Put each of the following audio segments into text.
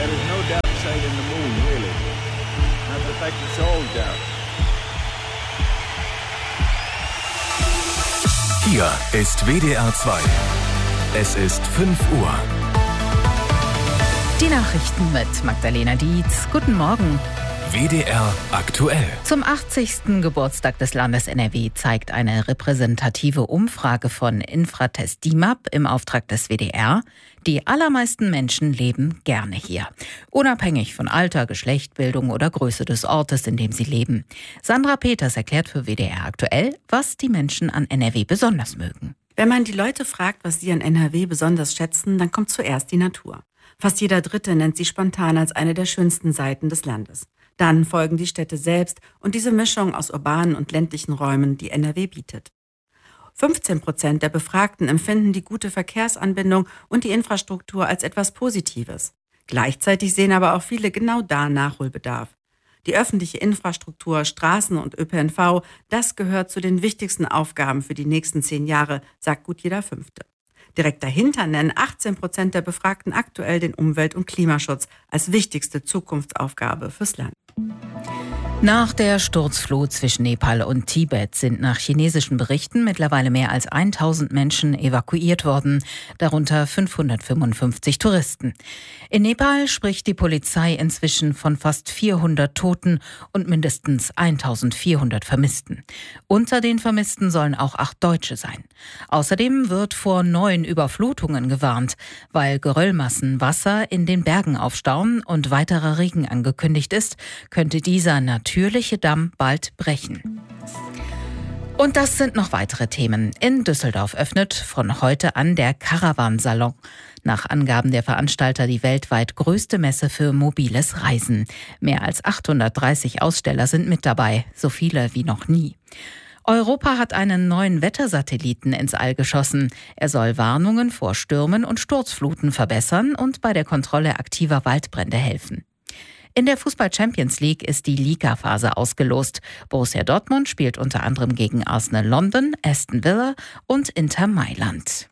There is no dark side in the moon, really. Matter of fact, it's all dark. Hier ist WDR 2. Es ist 5 Uhr. Die Nachrichten mit Magdalena Dietz. Guten Morgen. WDR aktuell. Zum 80. Geburtstag des Landes NRW zeigt eine repräsentative Umfrage von Infratest DIMAP im Auftrag des WDR: Die allermeisten Menschen leben gerne hier. Unabhängig von Alter, Geschlecht, Bildung oder Größe des Ortes, in dem sie leben. Sandra Peters erklärt für WDR aktuell, was die Menschen an NRW besonders mögen. Wenn man die Leute fragt, was sie an NRW besonders schätzen, dann kommt zuerst die Natur. Fast jeder Dritte nennt sie spontan als eine der schönsten Seiten des Landes. Dann folgen die Städte selbst und diese Mischung aus urbanen und ländlichen Räumen, die NRW bietet. 15% der Befragten empfinden die gute Verkehrsanbindung und die Infrastruktur als etwas Positives. Gleichzeitig sehen aber auch viele genau da Nachholbedarf. Die öffentliche Infrastruktur, Straßen und ÖPNV, das gehört zu den wichtigsten Aufgaben für die nächsten 10 Jahre, sagt gut jeder Fünfte. Direkt dahinter nennen 18% der Befragten aktuell den Umwelt- und Klimaschutz als wichtigste Zukunftsaufgabe fürs Land. Nach der Sturzflut zwischen Nepal und Tibet sind nach chinesischen Berichten mittlerweile mehr als 1000 Menschen evakuiert worden, darunter 555 Touristen. In Nepal spricht die Polizei inzwischen von fast 400 Toten und mindestens 1400 Vermissten. Unter den Vermissten sollen auch 8 Deutsche sein. Außerdem wird vor neuen Überflutungen gewarnt, weil Geröllmassen Wasser in den Bergen aufstauen und weiterer Regen angekündigt ist, könnte dieser natürliche Damm bald brechen. Und das sind noch weitere Themen. In Düsseldorf öffnet von heute an der Caravan-Salon. Nach Angaben der Veranstalter die weltweit größte Messe für mobiles Reisen. Mehr als 830 Aussteller sind mit dabei, so viele wie noch nie. Europa hat einen neuen Wettersatelliten ins All geschossen. Er soll Warnungen vor Stürmen und Sturzfluten verbessern und bei der Kontrolle aktiver Waldbrände helfen. In der Fußball-Champions League ist die Ligaphase ausgelost. Borussia Dortmund spielt unter anderem gegen Arsenal London, Aston Villa und Inter Mailand.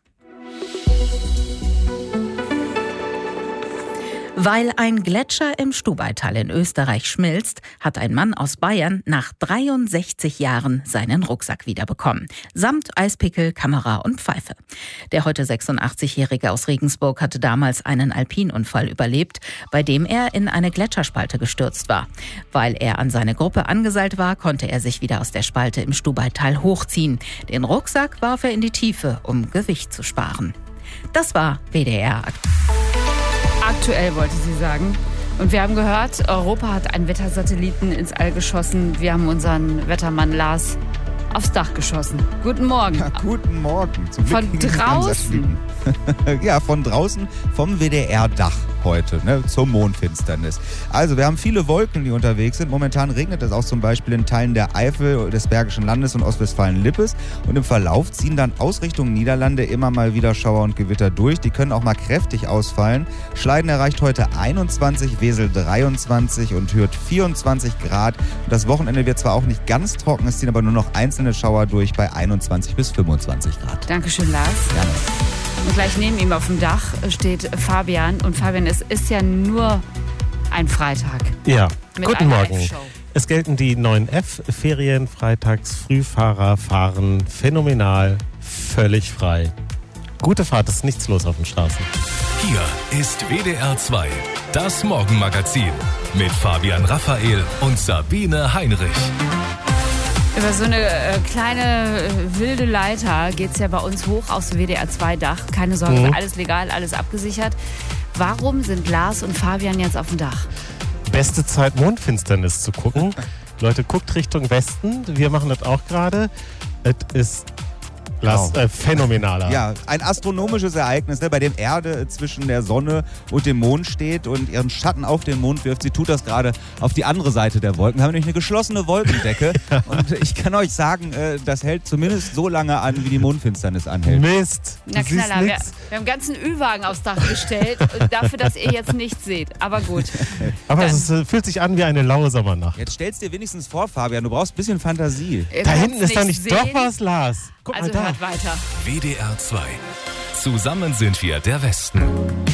Weil ein Gletscher im Stubaital in Österreich schmilzt, hat ein Mann aus Bayern nach 63 Jahren seinen Rucksack wiederbekommen. Samt Eispickel, Kamera und Pfeife. Der heute 86-Jährige aus Regensburg hatte damals einen Alpinunfall überlebt, bei dem er in eine Gletscherspalte gestürzt war. Weil er an seine Gruppe angeseilt war, konnte er sich wieder aus der Spalte im Stubaital hochziehen. Den Rucksack warf er in die Tiefe, um Gewicht zu sparen. Das war WDR aktuell, wollte sie sagen. Und wir haben gehört, Europa hat einen Wettersatelliten ins All geschossen. Wir haben unseren Wettermann Lars aufs Dach geschossen. Guten Morgen. Ja, guten Morgen. Zum Glück von draußen. Ja, von draußen vom WDR-Dach heute, zur Mondfinsternis. Also, wir haben viele Wolken, die unterwegs sind. Momentan regnet es auch zum Beispiel in Teilen der Eifel, des Bergischen Landes und Ostwestfalen-Lippes. Und im Verlauf ziehen dann aus Richtung Niederlande immer mal wieder Schauer und Gewitter durch. Die können auch mal kräftig ausfallen. Schleiden erreicht heute 21, Wesel 23 und Hürth 24 Grad. Und das Wochenende wird zwar auch nicht ganz trocken, es ziehen aber nur noch einzelne Schauer durch bei 21 bis 25 Grad. Dankeschön, Lars. Gerne. Und gleich neben ihm auf dem Dach steht Fabian. Und Fabian, es ist ja nur ein Freitag. Ja, guten Morgen. Live-Show. Es gelten die 9F-Ferien. Freitags Frühfahrer fahren phänomenal, völlig frei. Gute Fahrt, es ist nichts los auf den Straßen. Hier ist WDR 2, das Morgenmagazin mit Fabian Raphael und Sabine Heinrich. Über so eine kleine wilde Leiter geht es ja bei uns hoch aufs WDR-2-Dach. Keine Sorge, alles legal, alles abgesichert. Warum sind Lars und Fabian jetzt auf dem Dach? Beste Zeit, Mondfinsternis zu gucken. Leute, guckt Richtung Westen. Wir machen das auch gerade. Es ist phänomenaler. Ja, ein astronomisches Ereignis, bei dem Erde zwischen der Sonne und dem Mond steht und ihren Schatten auf den Mond wirft. Sie tut das gerade auf die andere Seite der Wolken. Wir haben nämlich eine geschlossene Wolkendecke und ich kann euch sagen, das hält zumindest so lange an, wie die Mondfinsternis anhält. Mist! Na Knaller, wir haben einen ganzen Ü-Wagen aufs Dach gestellt dafür, dass ihr jetzt nichts seht. Aber gut. Aber es fühlt sich an wie eine laue Sommernacht. Jetzt stellst dir wenigstens vor, Fabian, du brauchst ein bisschen Fantasie. Da hinten ist doch nicht doch was, Lars. Guck Also mal da. hört weiter. WDR 2. Zusammen sind wir der Westen.